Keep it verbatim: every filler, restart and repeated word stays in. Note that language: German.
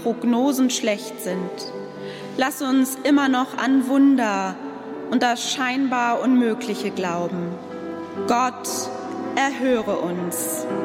Prognosen schlecht sind. Lass uns immer noch an Wunder und das scheinbar Unmögliche glauben. Gott, erhöre uns.